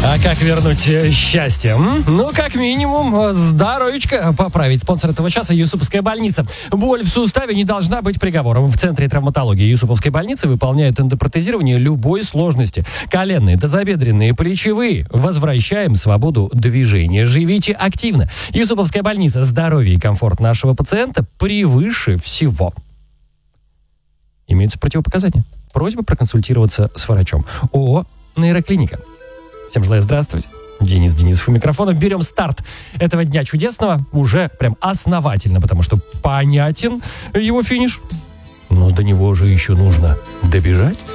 А как вернуть счастье? Ну, как минимум, здоровечко поправить. Спонсор этого часа — Юсуповская больница. Боль в суставе не должна быть приговором. В Центре травматологии Юсуповской больницы выполняют эндопротезирование любой сложности. Коленные, тазобедренные, плечевые. Возвращаем свободу движения. Живите активно. Юсуповская больница. Здоровье и комфорт нашего пациента превыше всего. Имеются противопоказания. Просьба проконсультироваться с врачом. ООО «Нейроклиника». Всем желаю здравствовать. Денис Денисов у микрофона. Берем старт этого дня чудесного уже прям основательно, потому что понятен его финиш. Но до него же еще нужно добежать.